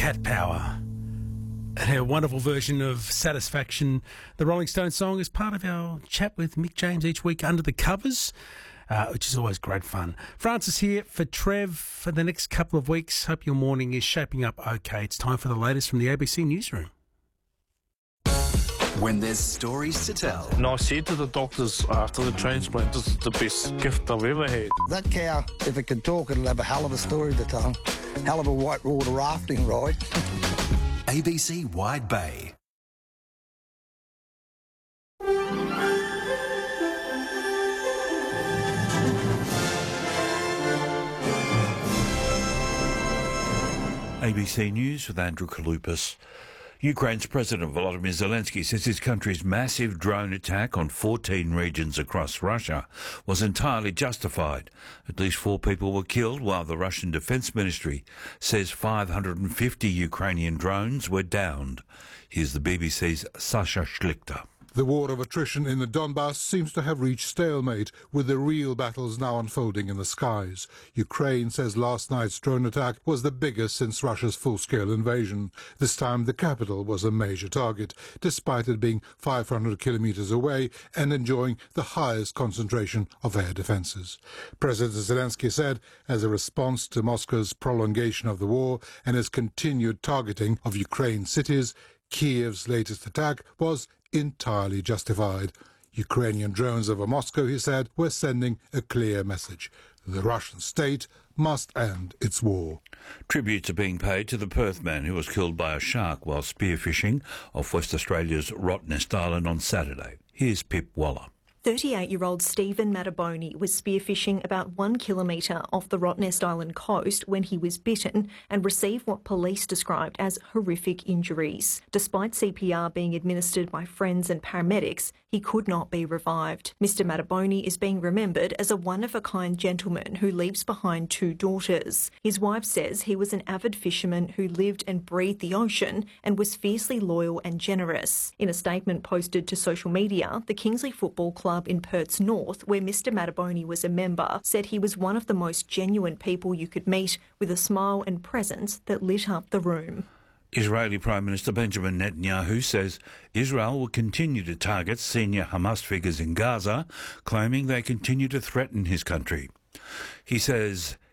Cat Power. A wonderful version of Satisfaction, the Rolling Stones song, is part of our chat with Mick James each week under the covers, which is always great fun. Francis here for Trev for the next couple of weeks. Hope your morning is shaping up okay. It's time for the latest from the ABC Newsroom. When there's stories to tell. And I said to the doctors after the transplant, this is the best gift I've ever had. That cow, if it can talk, it'll have a hell of a story to tell. Hell of a whitewater rafting ride. ABC Wide Bay. ABC News with Andrew Kaloupas. Ukraine's President Volodymyr Zelensky says his country's massive drone attack on 14 regions across Russia was entirely justified. At least 4 people were killed, while the Russian Defense Ministry says 550 Ukrainian drones were downed. Here's the BBC's Sasha Schlichter. The war of attrition in the Donbass seems to have reached stalemate, with the real battles now unfolding in the skies. Ukraine says last night's drone attack was the biggest since Russia's full-scale invasion. This time the capital was a major target, despite it being 500 kilometers away and enjoying the highest concentration of air defenses. President Zelensky said, as a response to Moscow's prolongation of the war and its continued targeting of Ukraine's cities, Kiev's latest attack was entirely justified. Ukrainian drones over Moscow, he said, were sending a clear message. The Russian state must end its war. Tributes are being paid to the Perth man who was killed by a shark while spearfishing off West Australia's Rottnest Island on Saturday. Here's Pip Waller. 38-year-old Stephen Mataboni was spearfishing about 1 kilometre off the Rottnest Island coast when he was bitten and received what police described as horrific injuries. Despite CPR being administered by friends and paramedics, he could not be revived. Mr Mataboni is being remembered as a one-of-a-kind gentleman who leaves behind 2 daughters. His wife says he was an avid fisherman who lived and breathed the ocean and was fiercely loyal and generous. In a statement posted to social media, the Kingsley Football Club in Perth's north, where Mr Mataboni was a member, said he was one of the most genuine people you could meet, with a smile and presence that lit up the room. Israeli Prime Minister Benjamin Netanyahu says Israel will continue to target senior Hamas figures in Gaza, claiming they continue to threaten his country. He says